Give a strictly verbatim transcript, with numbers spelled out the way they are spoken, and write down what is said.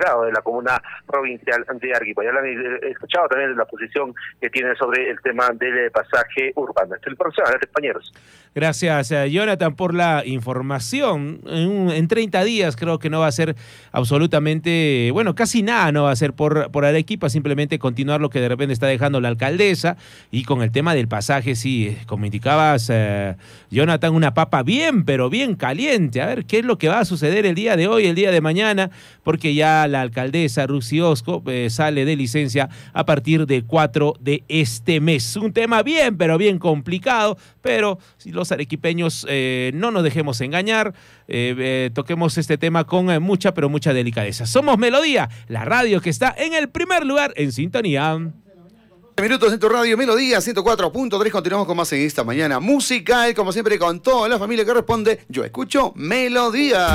encargado de la comuna provincial de Arequipa. Ya lo han escuchado también la posición que tiene sobre el tema del pasaje urbano. Este es el profesor, compañeros. Gracias, Jonathan, por la información. En, en treinta días creo que no va a ser absolutamente, bueno, casi nada no va a ser por, por Arequipa, simplemente continuar lo que de repente está dejando la alcaldesa. Y con el tema del pasaje, sí, como indicabas, eh, Jonathan, una papa bien, pero bien caliente. A ver qué es lo que va a suceder el día de hoy, el día de mañana, porque ya la alcaldesa Rusi Osco eh, sale de licencia a partir del cuatro de este mes. Un tema bien, pero bien complicado, pero si los arequipeños eh, no nos dejemos engañar, eh, eh, toquemos este tema con eh, mucha, pero mucha delicadeza. Somos Melodía, la radio que está en el primer lugar en sintonía. Minutos en tu radio Melodía ciento cuatro punto tres. Continuamos con más en esta mañana musical, como siempre con toda la familia que responde. Yo escucho Melodía.